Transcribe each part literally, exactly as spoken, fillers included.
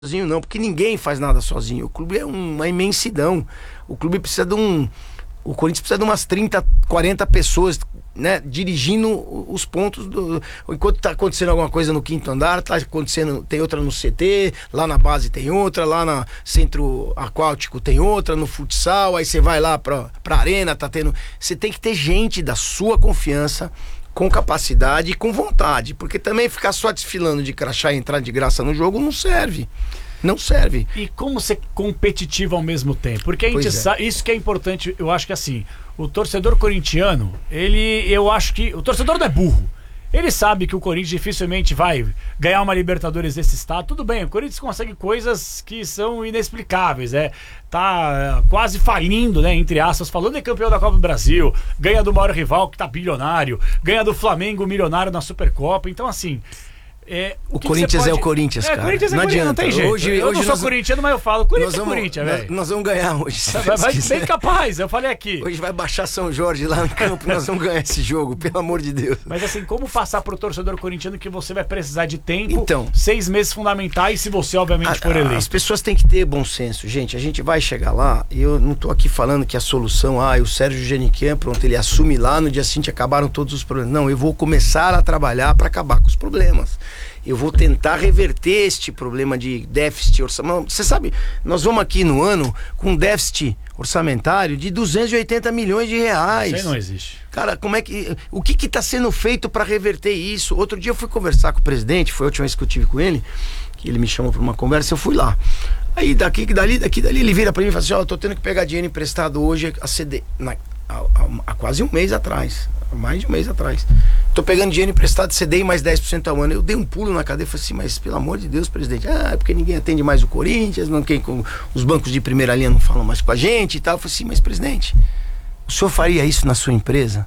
sozinho não, porque ninguém faz nada sozinho. O clube é uma imensidão. O clube precisa de um... O Corinthians precisa de umas trinta, quarenta pessoas, né, dirigindo os pontos do... Enquanto tá acontecendo alguma coisa no quinto andar, tá acontecendo, tem outra no C T, lá na base tem outra, lá no centro aquático tem outra, no futsal, aí você vai lá pra, pra arena, tá tendo... Você tem que ter gente da sua confiança, com capacidade e com vontade, porque também ficar só desfilando de crachá e entrar de graça no jogo não serve. Não serve. E como ser competitivo ao mesmo tempo? Porque a gente Pois é. sabe, isso que é importante, eu acho que assim, o torcedor corintiano, ele, eu acho que, o torcedor não é burro. Ele sabe que o Corinthians dificilmente vai ganhar uma Libertadores desse estado. Tudo bem, o Corinthians consegue coisas que são inexplicáveis, é, tá é, quase falindo, né, entre aspas, falando é campeão da Copa do Brasil, ganha do maior rival que tá bilionário, ganha do Flamengo milionário na Supercopa. Então assim, É, o o que Corinthians que você pode... é o Corinthians, é, cara. Corinthians é não Corinthians, adianta. Não tem jeito. Hoje, eu hoje não sou nós... corintiano, mas eu falo Corinthians vamos, é Corinthians, nós, velho. nós vamos ganhar hoje. Vai, vai bem capaz, eu falei aqui. Hoje vai baixar São Jorge lá no campo, nós vamos ganhar esse jogo, pelo amor de Deus. Mas assim, como passar pro torcedor corintiano que você vai precisar de tempo, Então, seis meses fundamentais, se você obviamente a, for eleito. As pessoas têm que ter bom senso, gente. A gente vai chegar lá, e eu não tô aqui falando que a solução, ah, o Sérgio Geniquem, pronto, ele assume lá, no dia seguinte acabaram todos os problemas. Não, eu vou começar a trabalhar para acabar com os problemas. Eu vou tentar reverter este problema de déficit orçamentário. Você sabe, nós vamos aqui no ano com um déficit orçamentário de duzentos e oitenta milhões de reais. Isso aí não existe. Cara, como é que... O que está sendo feito para reverter isso? Outro dia eu fui conversar com o presidente, foi a última vez que eu tive com ele, que ele me chamou para uma conversa, eu fui lá. Aí daqui, dali, daqui, dali, ele vira para mim e fala assim, ó, oh, eu tô tendo que pegar dinheiro emprestado hoje a C D... Na, há, há, há quase um mês atrás. Há mais de um mês atrás. Tô pegando dinheiro emprestado, C D I mais dez por cento ao ano. Eu dei um pulo na cadeira e falei assim, mas pelo amor de Deus, presidente, ah, é porque ninguém atende mais o Corinthians, não, quem, com, os bancos de primeira linha não falam mais com a gente e tal. Eu falei assim, mas presidente, o senhor faria isso na sua empresa?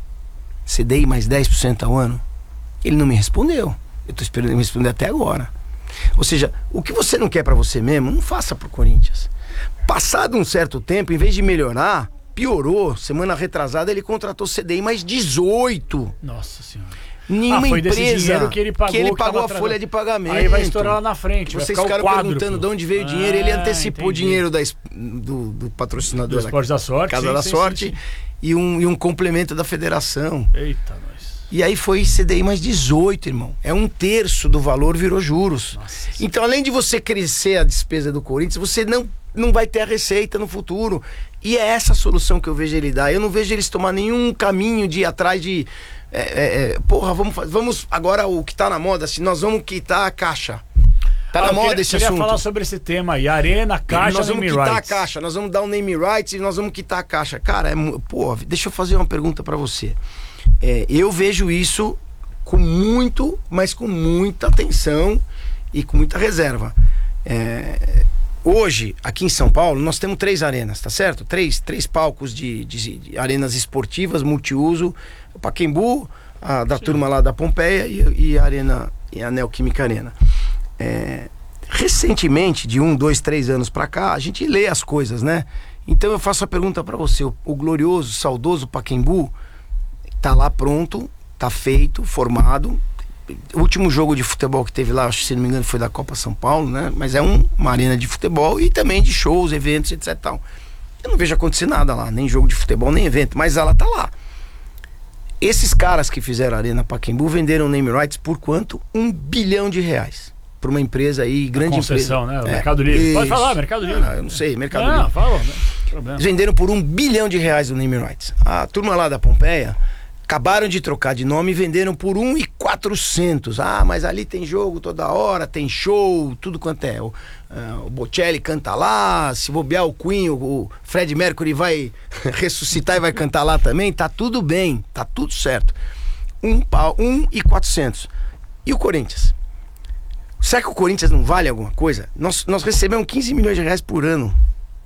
C D I mais dez por cento ao ano? Ele não me respondeu. Eu tô esperando ele me responder até agora. Ou seja, o que você não quer pra você mesmo, não faça pro Corinthians. Passado um certo tempo, em vez de melhorar, piorou. Semana retrasada ele contratou C D I mais dezoito. Nossa senhora. Nenhuma ah, foi empresa desse dinheiro que ele pagou, que ele que pagou a atrás... folha de pagamento. Aí vai estourar lá na frente. Vocês vai ficaram perguntando de onde veio o dinheiro. Ah, ele antecipou o entendi. dinheiro da, do, do patrocinador do Esporte da Sorte, Casa sim, da sim, Sorte, sim, sim. E, um, e um complemento da federação. Eita, nós. E aí foi C D I mais dezoito, irmão. É um terço do valor virou juros. Nossa, então, além de você crescer a despesa do Corinthians, você não, não vai ter a receita no futuro. E é essa a solução que eu vejo ele dar. Eu não vejo eles tomar nenhum caminho de ir atrás de... É, é, é, porra, vamos, vamos agora o que tá na moda, assim, nós vamos quitar a caixa. Tá ah, na moda queria, esse queria assunto. falar sobre esse tema aí, arena, caixa, nós vamos name quitar rights. a caixa, nós vamos dar o name rights e nós vamos quitar a caixa. Cara, é, porra, deixa eu fazer uma pergunta pra você. É, eu vejo isso com muito, mas com muita atenção e com muita reserva. É, hoje, aqui em São Paulo, nós temos três arenas, tá certo? Três, três palcos de, de, de arenas esportivas, multiuso. O Pacaembu, a da Sim. turma lá da Pompeia e, e a Arena, e a Neoquímica Arena. É, recentemente, de um, dois, três anos pra cá, a gente lê as coisas, né? Então eu faço a pergunta pra você, o, o glorioso, saudoso Pacaembu tá lá pronto, tá feito, formado. O último jogo de futebol que teve lá, acho que se não me engano foi da Copa São Paulo, né? Mas é um, uma arena de futebol e também de shows, eventos, etc e tal. Eu não vejo acontecer nada lá, nem jogo de futebol, nem evento, mas ela tá lá. Esses caras que fizeram a Arena Pacaembu venderam name rights por quanto? Um bilhão de reais. Para uma empresa aí, grande concessão, empresa. né? O é, Mercado Livre. Isso. Pode falar, Mercado Livre. Ah, eu não sei, Mercado não, Livre. Fala, não, problema. Eles venderam por um bilhão de reais o name rights. A turma lá da Pompeia acabaram de trocar de nome e venderam por um e quatrocentos. Ah, mas ali tem jogo toda hora, tem show, tudo quanto é. O, uh, o Bocelli canta lá, se bobear o Queen, o, o Fred Mercury vai ressuscitar e vai cantar lá também, tá tudo bem, tá tudo certo. Um pau, um e quatrocentos. E o Corinthians? Será que o Corinthians não vale alguma coisa? Nós, nós recebemos quinze milhões de reais por ano.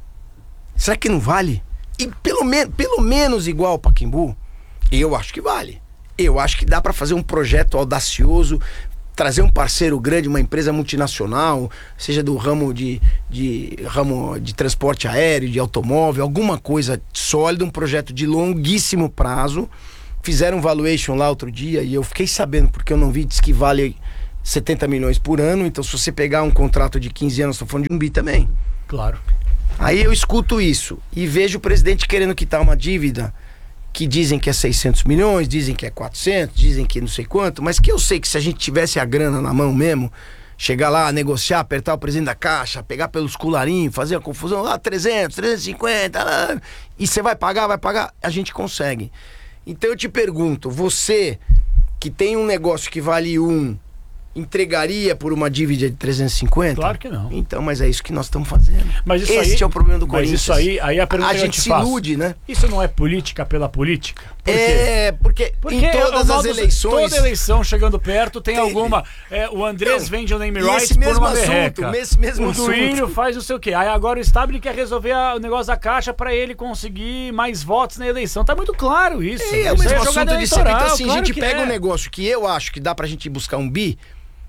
Será que não vale? E pelo, me, pelo menos igual ao Pacaembu? Eu acho que vale. Eu acho que dá para fazer um projeto audacioso, trazer um parceiro grande, uma empresa multinacional, seja do ramo de, de, ramo de transporte aéreo, de automóvel, alguma coisa sólida, um projeto de longuíssimo prazo. Fizeram um valuation lá outro dia e eu fiquei sabendo, porque eu não vi, diz que vale setenta milhões por ano, então se você pegar um contrato de quinze anos, estou falando de um bi também. Claro. Aí eu escuto isso e vejo o presidente querendo quitar uma dívida que dizem que é seiscentos milhões, dizem que é quatrocentos, dizem que não sei quanto, mas que eu sei que se a gente tivesse a grana na mão mesmo, chegar lá, negociar, apertar o presidente da Caixa, pegar pelos colarinhos, fazer a confusão, lá trezentos, trezentos e cinquenta, lá, e você vai pagar, vai pagar, a gente consegue. Então eu te pergunto, você que tem um negócio que vale um, entregaria por uma dívida de trezentos e cinquenta? Claro que não. Então, mas é isso que nós estamos fazendo. Mas isso Esse aí, é o problema do mas Corinthians. Isso aí, aí a pergunta a que eu gente te se faço, ilude, né? Isso não é política pela política? Por quê? É, porque, Porque em todas as eleições... Toda eleição chegando perto tem, tem alguma... É, o Andrés não, vende o name e rights esse por mesmo uma assunto, merreca. esse mesmo o assunto. Duílio faz não sei o quê. Aí agora o Stabile quer resolver a- o negócio da Caixa pra ele conseguir mais votos na eleição. Tá muito claro isso. É, é o Isso mesmo aí assunto jogada de sempre. Então, eleitoral, assim, claro a gente que pega é. um negócio que eu acho que dá pra gente buscar um bi.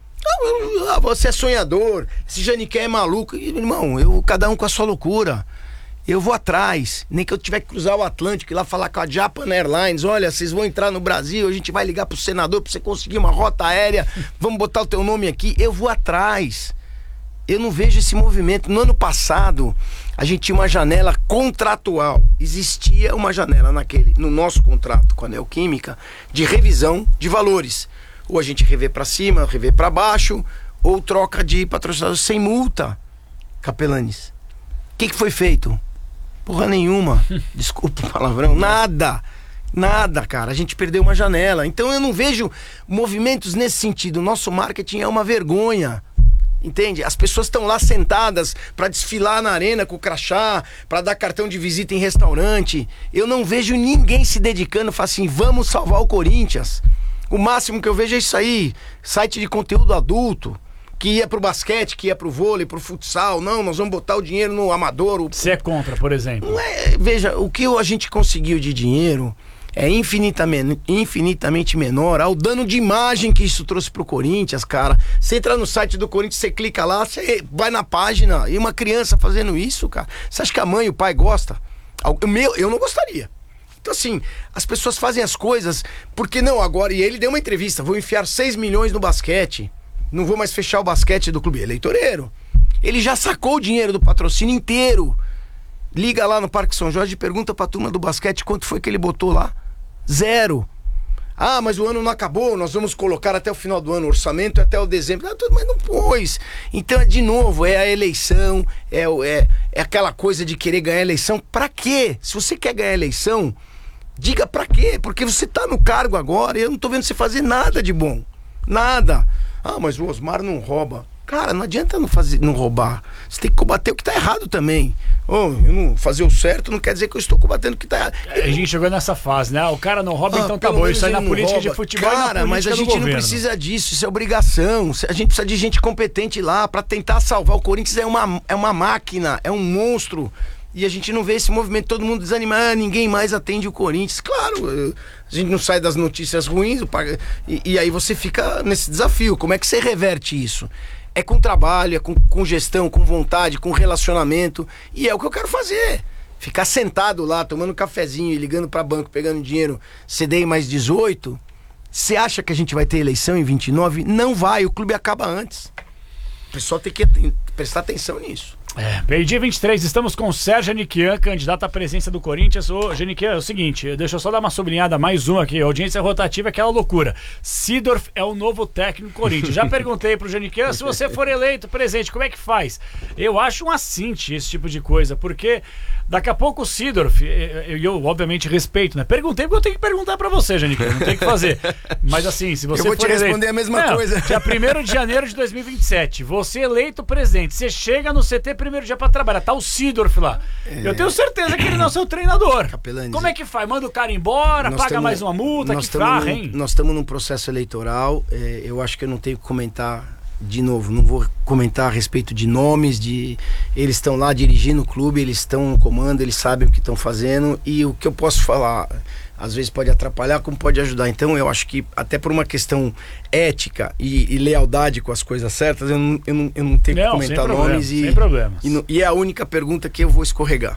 Ah, ah, você é sonhador, esse Janiquer é maluco. E, irmão, eu, cada um com a sua loucura. Eu vou atrás, nem que eu tiver que cruzar o Atlântico e lá falar com a Japan Airlines, olha, vocês vão entrar no Brasil, a gente vai ligar pro senador pra você conseguir uma rota aérea, vamos botar o teu nome aqui. Eu vou atrás. Eu não vejo esse movimento. No ano passado, a gente tinha uma janela contratual. Existia uma janela naquele, no nosso contrato com a Neoquímica, de revisão de valores. Ou a gente revê pra cima, revê pra baixo, ou troca de patrocinador sem multa. Capelanes, o que, que foi feito? Porra nenhuma. Desculpa o palavrão. Nada. Nada, cara. A gente perdeu uma janela. Então eu não vejo movimentos nesse sentido. O nosso marketing é uma vergonha. Entende? As pessoas estão lá sentadas pra desfilar na arena com o crachá, pra dar cartão de visita em restaurante. Eu não vejo ninguém se dedicando, falar assim, vamos salvar o Corinthians. O máximo que eu vejo é isso aí, site de conteúdo adulto, que ia pro basquete, que ia pro vôlei, pro futsal. Não, nós vamos botar o dinheiro no amador. O... Você é contra, por exemplo? Não é, veja, o que a gente conseguiu de dinheiro é infinitamente, infinitamente menor ao dano de imagem que isso trouxe pro Corinthians, cara. Você entra no site do Corinthians, você clica lá, você vai na página, e uma criança fazendo isso, cara. Você acha que a mãe e o pai gostam? O meu, eu não gostaria. Então assim, as pessoas fazem as coisas, porque não agora, e ele deu uma entrevista, vou enfiar seis milhões no basquete, não vou mais fechar o basquete do clube eleitoreiro. Ele já sacou o dinheiro do patrocínio inteiro. Liga lá no Parque São Jorge e pergunta pra turma do basquete quanto foi que ele botou lá. Zero. Ah, mas o ano não acabou, nós vamos colocar até o final do ano o orçamento, até o dezembro. Ah, tudo, mas não pôs. Então, de novo, é a eleição, é, é, é aquela coisa de querer ganhar a eleição. Pra quê? Se você quer ganhar a eleição, diga pra quê? Porque você tá no cargo agora e eu não tô vendo você fazer nada de bom. Nada. Ah, mas o Osmar não rouba. Cara, não adianta não, fazer, não roubar. Você tem que combater o que tá errado também. Oh, eu não fazer o certo não quer dizer que eu estou combatendo o que tá errado. A gente chegou nessa fase, né? O cara não rouba, Ah, então tá pelo bom. menos Isso aí ele na não política rouba. de futebol Cara, e na política mas a do gente não governo. precisa disso, isso é obrigação. A gente precisa de gente competente lá pra tentar salvar. O Corinthians é uma, é uma máquina, é um monstro. E a gente não vê esse movimento, todo mundo desanimado, ah, ninguém mais atende o Corinthians. Claro, a gente não sai das notícias ruins, e, e aí você fica nesse desafio. Como é que você reverte isso? É com trabalho, é com, com gestão, com vontade, com relacionamento. E é o que eu quero fazer. Ficar sentado lá, tomando um cafezinho e ligando para banco, pegando dinheiro, C D I mais dezoito. Você acha que a gente vai ter eleição em vinte e nove? Não vai, o clube acaba antes. O pessoal tem que aten- prestar atenção nisso. É, meio-dia vinte e três, estamos com o Sérgio Janiquian, candidato à presidência do Corinthians. Ô, Janiquian, é o seguinte, deixa eu só dar uma sublinhada, mais uma aqui, a audiência rotativa é aquela loucura. Seedorf é o novo técnico do Corinthians. Já perguntei pro Janiquian, se você for eleito presidente, como é que faz? Eu acho um assinte esse tipo de coisa, porque daqui a pouco o Seedorf, eu, eu obviamente respeito, né? Perguntei porque eu tenho que perguntar pra você, Janiquian, não tem o que fazer. Mas assim, se você eu vou for te responder eleito... a mesma não, coisa. Dia primeiro de janeiro de dois mil e vinte e sete, você eleito presidente, você chega no C T primeiro dia pra trabalhar, tá o Seedorf lá. É. Eu tenho certeza que ele não é o seu treinador. Capelanes, como é que faz? Manda o cara embora, paga tamo, mais uma multa, que farra, num, hein? Nós estamos num processo eleitoral, é, eu acho que eu não tenho que comentar de novo, não vou comentar a respeito de nomes, de eles estão lá dirigindo o clube, eles estão no comando, eles sabem o que estão fazendo, e o que eu posso falar às vezes pode atrapalhar como pode ajudar. Então eu acho que até por uma questão ética e, e lealdade com as coisas certas, eu não, eu não, eu não tenho não, que comentar sem nomes sem e, problemas. E, e é a única pergunta que eu vou escorregar.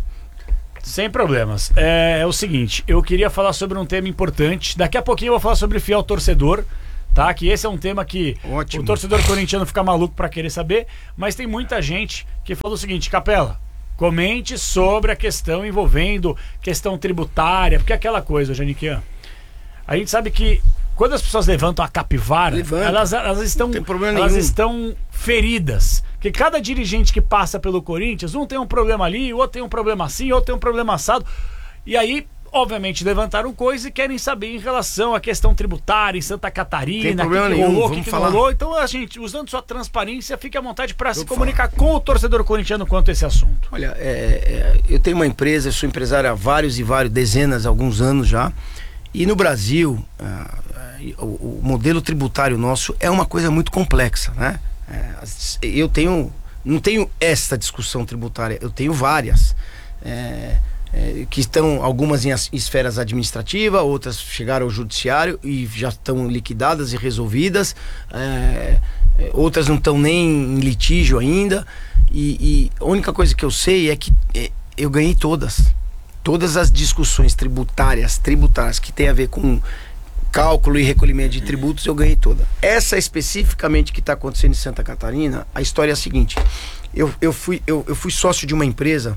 Sem problemas. É, é o seguinte, eu queria falar sobre um tema importante. Daqui a pouquinho eu vou falar sobre fiel torcedor. tá? Que esse é um tema que Ótimo. o torcedor corintiano fica maluco pra querer saber, mas tem muita gente que falou o seguinte: Capela, comente sobre a questão envolvendo questão tributária, porque é aquela coisa, Janiquian, a gente sabe que quando as pessoas levantam a capivara, Levanta. elas, elas, estão, Não tem problema elas nenhum. estão feridas. Que cada dirigente que passa pelo Corinthians, um tem um problema ali, o outro tem um problema assim, o outro tem um problema assado. E aí, obviamente, levantaram coisas e querem saber em relação à questão tributária em Santa Catarina, Tem problema que que nenhum, rolou, vamos que que falar. não rolou. Então, a gente, usando sua transparência, fique à vontade para se Vou comunicar com o torcedor corintiano quanto a esse assunto. Olha, é, é, eu tenho uma empresa, eu sou empresário há vários e vários, dezenas, alguns anos já. E no Brasil, ah, o, o modelo tributário nosso é uma coisa muito complexa, né? É, eu tenho, não tenho esta discussão tributária, eu tenho várias. É, é, que estão algumas em as- esferas administrativas, outras chegaram ao judiciário e já estão liquidadas e resolvidas, é, é, outras não estão nem em litígio ainda, e, e a única coisa que eu sei é que é, eu ganhei todas todas as discussões tributárias tributárias que tem a ver com cálculo e recolhimento de tributos, eu ganhei toda. Essa especificamente que está acontecendo em Santa Catarina, a história é a seguinte: eu, eu, fui, eu, eu fui sócio de uma empresa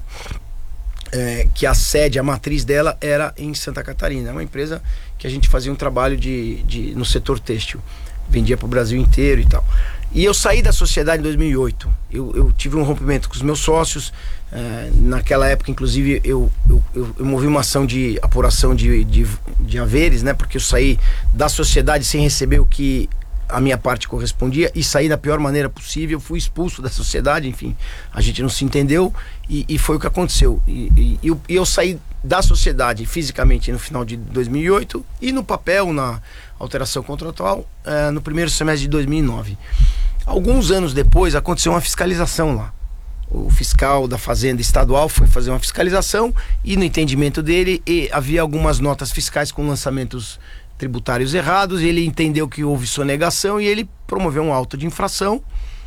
É, que a sede, a matriz dela era em Santa Catarina. É uma empresa que a gente fazia um trabalho de, de, no setor têxtil, vendia para o Brasil inteiro e tal. E eu saí da sociedade em dois mil e oito. Eu, eu tive um rompimento com os meus sócios. É, naquela época, inclusive, eu, eu, eu, eu movi uma ação de apuração de, de, de haveres, né? Porque eu saí da sociedade sem receber o que a minha parte correspondia e saí da pior maneira possível, fui expulso da sociedade, enfim, a gente não se entendeu e, e foi o que aconteceu. E, e, e eu, e eu saí da sociedade fisicamente no final de dois mil e oito e no papel, na alteração contratual, eh, no primeiro semestre de dois mil e nove. Alguns anos depois aconteceu uma fiscalização lá. O fiscal da Fazenda Estadual foi fazer uma fiscalização e no entendimento dele e havia algumas notas fiscais com lançamentos tributários errados, e ele entendeu que houve sonegação e ele promoveu um auto de infração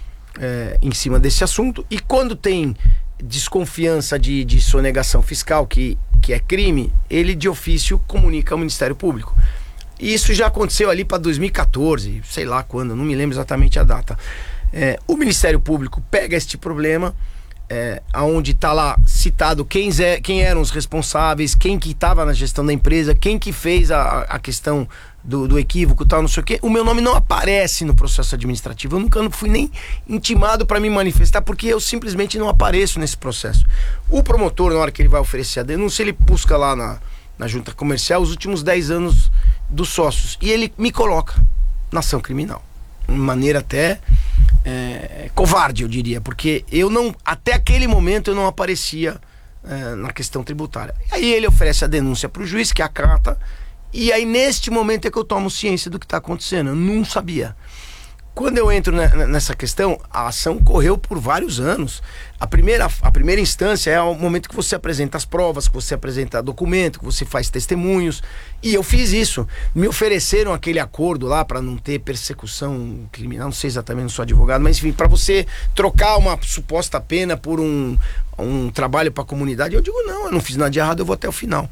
é, em cima desse assunto. E quando tem desconfiança de, de sonegação fiscal, que, que é crime, ele de ofício comunica ao Ministério Público. E isso já aconteceu ali para dois mil e quatorze, sei lá quando, não me lembro exatamente a data. É, o Ministério Público pega este problema, É, aonde está lá citado quem, é, quem eram os responsáveis, quem que estava na gestão da empresa, quem que fez a, a questão do, do equívoco, tal, não sei o quê. O meu nome não aparece no processo administrativo. Eu nunca não fui nem intimado para me manifestar, porque eu simplesmente não apareço nesse processo. O promotor, na hora que ele vai oferecer a denúncia, ele busca lá na, na junta comercial os últimos dez anos dos sócios e ele me coloca na ação criminal, de maneira até É, covarde, eu diria, porque eu não, até aquele momento eu não aparecia é, na questão tributária. Aí ele oferece a denúncia para o juiz, que acata, e aí neste momento é que eu tomo ciência do que está acontecendo. Eu não sabia. Quando eu entro nessa questão, a ação correu por vários anos. A primeira, a primeira instância é o momento que você apresenta as provas, que você apresenta documento, que você faz testemunhos. E eu fiz isso. Me ofereceram aquele acordo lá para não ter persecução criminal, não sei exatamente, não sou advogado, mas enfim, para você trocar uma suposta pena por um, um trabalho para a comunidade. Eu digo, não, eu não fiz nada de errado, eu vou até o final.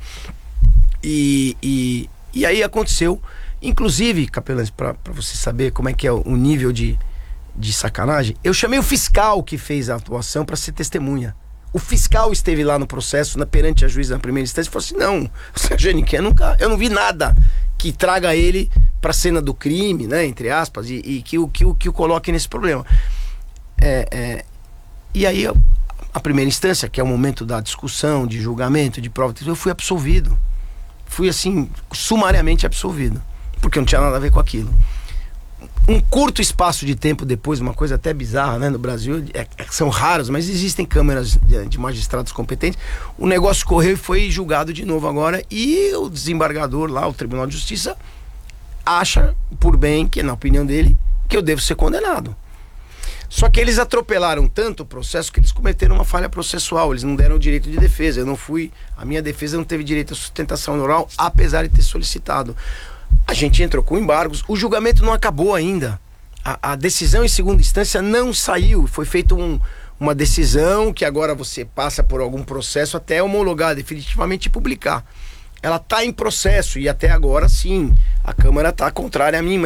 E, e, e aí aconteceu. Inclusive, Capelães, para você saber como é que é o nível de, de sacanagem, eu chamei o fiscal que fez a atuação para ser testemunha. O fiscal esteve lá no processo, na, perante a juíza na primeira instância, e falou assim: não, o senhor Janiquian, nunca, eu não vi nada que traga ele para a cena do crime, né, entre aspas, e, e que, o, que, o, que o coloque nesse problema. É, é, e aí, a primeira instância, que é o momento da discussão, de julgamento, de prova, eu fui absolvido. Fui, assim, sumariamente absolvido, porque não tinha nada a ver com aquilo. Um curto espaço de tempo depois, uma coisa até bizarra, né, no Brasil, é, é, são raros, mas existem câmeras de, de magistrados competentes. O negócio correu e foi julgado de novo agora, e o desembargador lá, o Tribunal de Justiça, acha por bem, que na opinião dele, que eu devo ser condenado. Só que eles atropelaram tanto o processo que eles cometeram uma falha processual. Eles não deram o direito de defesa. Eu não fui, a minha defesa não teve direito à sustentação oral, apesar de ter solicitado. A gente entrou com embargos. O julgamento não acabou ainda. A, a decisão em segunda instância não saiu. Foi feita um, uma decisão que agora você passa por algum processo até homologar definitivamente e publicar. Ela está em processo e até agora sim, a Câmara está contrária a mim, mas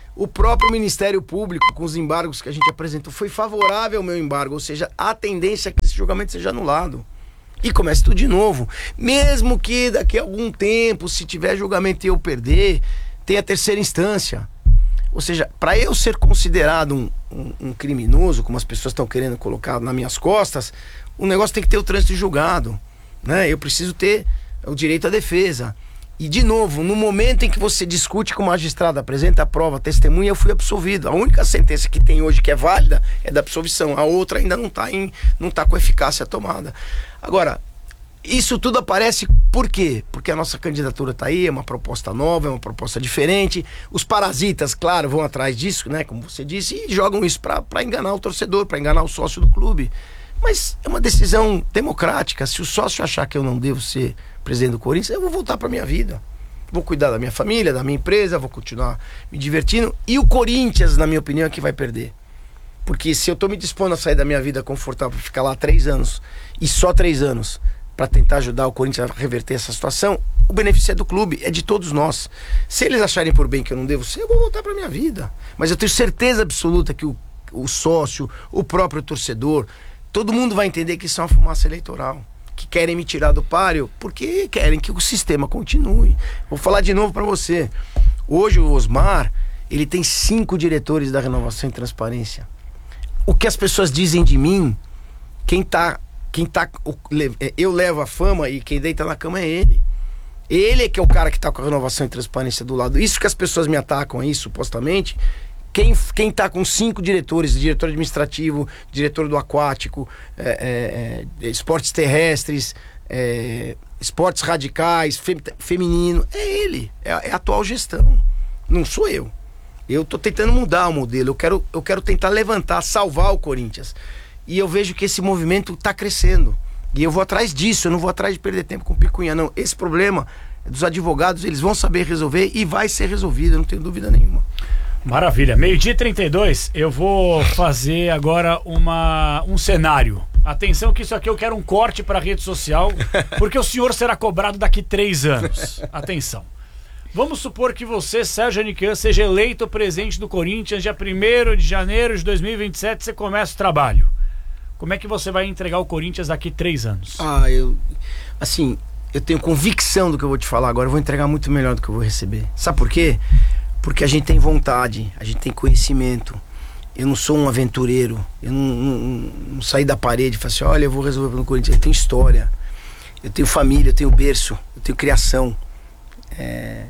O próprio Ministério Público, com os embargos que a gente apresentou, foi favorável ao meu embargo, ou seja, a tendência é que esse julgamento seja anulado. E comece tudo de novo. Mesmo que daqui a algum tempo, se tiver julgamento e eu perder, tenha terceira instância. Ou seja, para eu ser considerado um, um, um criminoso, como as pessoas estão querendo colocar nas minhas costas, o negócio tem que ter o trânsito julgado, né? Eu preciso ter o direito à defesa. E, de novo, no momento em que você discute com o magistrado, apresenta a prova, testemunha, eu fui absolvido. A única sentença que tem hoje que é válida é da absolvição. A outra ainda não está não tá com eficácia tomada. Agora, isso tudo aparece por quê? Porque a nossa candidatura está aí, é uma proposta nova, é uma proposta diferente. Os parasitas, claro, vão atrás disso, né? Como você disse, e jogam isso para enganar o torcedor, para enganar o sócio do clube. Mas é uma decisão democrática. Se o sócio achar que eu não devo ser presidente do Corinthians, eu vou voltar para minha vida. Vou cuidar da minha família, da minha empresa, vou continuar me divertindo. E o Corinthians, na minha opinião, é que vai perder. Porque se eu tô me dispondo a sair da minha vida confortável, ficar lá três anos, e só três anos, para tentar ajudar o Corinthians a reverter essa situação, o benefício é do clube, é de todos nós. Se eles acharem por bem que eu não devo ser, eu vou voltar para minha vida. Mas eu tenho certeza absoluta que o, o sócio, o próprio torcedor, todo mundo vai entender que isso é uma fumaça eleitoral. Que querem me tirar do páreo porque querem que o sistema continue. Vou falar de novo para você. Hoje o Osmar, ele tem cinco diretores da Renovação e Transparência. O que as pessoas dizem de mim, quem tá, quem tá, eu levo a fama e quem deita na cama é ele. Ele é que é o cara que tá com a Renovação e Transparência do lado. Isso que as pessoas me atacam aí, supostamente. Quem, quem tá com cinco diretores, diretor administrativo, diretor do aquático, é, é, é, esportes terrestres, é, esportes radicais, fem, feminino, é ele, é a, é a atual gestão, não sou eu. Eu tô tentando mudar o modelo, eu quero, eu quero tentar levantar, salvar o Corinthians. E eu vejo que esse movimento tá crescendo. E eu vou atrás disso, eu não vou atrás de perder tempo com picuinha, não. Esse problema dos advogados, eles vão saber resolver e vai ser resolvido, eu não tenho dúvida nenhuma. Maravilha. Meio-dia e trinta e dois, eu vou fazer agora uma, um cenário. Atenção que isso aqui eu quero um corte para a rede social, porque o senhor será cobrado daqui três anos. Atenção. Vamos supor que você, Sérgio Aniquan, seja eleito presidente do Corinthians dia primeiro de janeiro de dois mil e vinte e sete, você começa o trabalho. Como é que você vai entregar o Corinthians daqui três anos? Ah, eu... Assim, eu tenho convicção do que eu vou te falar agora, eu vou entregar muito melhor do que eu vou receber. Sabe por quê? Porque a gente tem vontade, a gente tem conhecimento. Eu não sou um aventureiro. Eu não, não, não saí da parede e falei assim, olha, eu vou resolver pelo Corinthians. Eu tenho história, eu tenho família, eu tenho berço, eu tenho criação. É...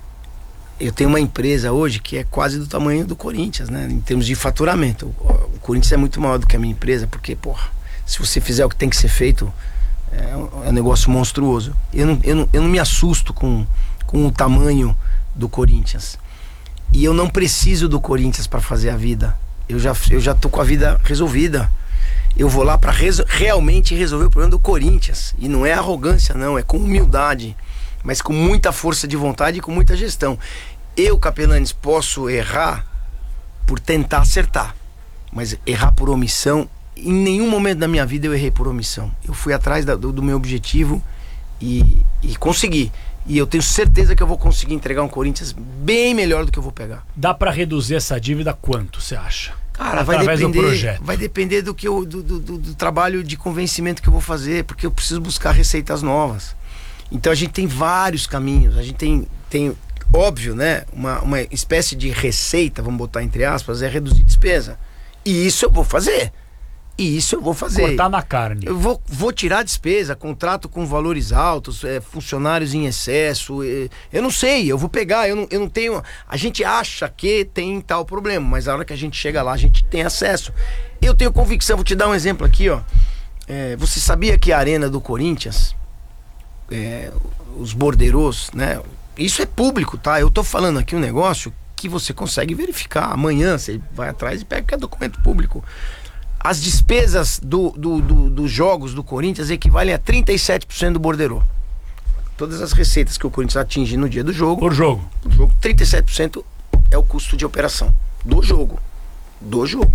Eu tenho uma empresa hoje que é quase do tamanho do Corinthians, né? Em termos de faturamento. O Corinthians é muito maior do que a minha empresa, porque, porra, se você fizer o que tem que ser feito, é um, é um negócio monstruoso. Eu não, eu, não, eu não me assusto com, com o tamanho do Corinthians. E eu não preciso do Corinthians para fazer a vida. Eu já, eu já tô com a vida resolvida. Eu vou lá para reso- realmente resolver o problema do Corinthians. E não é arrogância, não. É com humildade. Mas com muita força de vontade e com muita gestão. Eu, Capelanes, posso errar por tentar acertar. Mas errar por omissão, em nenhum momento da minha vida eu errei por omissão. Eu fui atrás da, do, do meu objetivo e, e consegui. E eu tenho certeza que eu vou conseguir entregar um Corinthians bem melhor do que eu vou pegar. Dá pra reduzir essa dívida quanto, você acha? Cara, vai Através do depender, projeto. vai depender do, que eu, do, do, do, do trabalho de convencimento que eu vou fazer, porque eu preciso buscar receitas novas. Então a gente tem vários caminhos, a gente tem, tem óbvio, né? Uma, uma espécie de receita, vamos botar entre aspas, é reduzir despesa. E isso eu vou fazer. E isso eu vou fazer. Cortar na carne. Eu vou, vou tirar despesa, contrato com valores altos, é, funcionários em excesso. É, eu não sei, eu vou pegar, eu não, eu não tenho. A gente acha que tem tal problema, mas a hora que a gente chega lá, a gente tem acesso. Eu tenho convicção, vou te dar um exemplo aqui, ó. É, você sabia que a arena do Corinthians, é, os borderôs, né? Isso é público, tá? Eu tô falando aqui um negócio que você consegue verificar. Amanhã você vai atrás e pega que é documento público. As despesas do, do, do, dos jogos do Corinthians equivalem a trinta e sete por cento do borderô. Todas as receitas que o Corinthians atinge no dia do jogo. Por jogo. Por jogo, trinta e sete por cento é o custo de operação do jogo. Do jogo.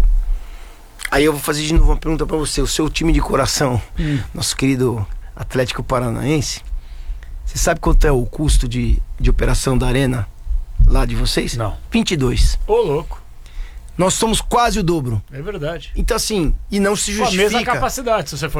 Aí eu vou fazer de novo uma pergunta pra você. O seu time de coração, hum. nosso querido Atlético Paranaense, você sabe quanto é o custo de, de operação da arena lá de vocês? Não. vinte e dois. Ô, louco. Nós somos quase o dobro. É verdade. Então, assim, e não se Com a justifica. mesma capacidade, se você for